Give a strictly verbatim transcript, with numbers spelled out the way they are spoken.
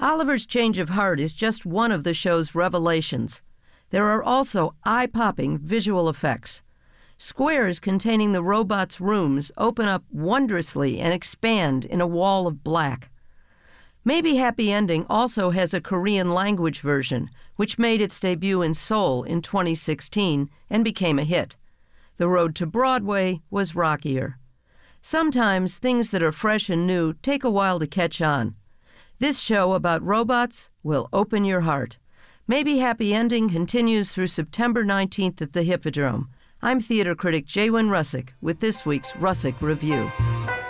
Oliver's change of heart is just one of the show's revelations. There are also eye-popping visual effects. Squares containing the robots' rooms open up wondrously and expand in a wall of black. Maybe Happy Ending also has a Korean language version, which made its debut in Seoul in twenty sixteen and became a hit. The road to Broadway was rockier. Sometimes things that are fresh and new take a while to catch on. This show about robots will open your heart. Maybe Happy Ending continues through September nineteenth at the Hippodrome. I'm theater critic Jaywin Russick with this week's Russick Review.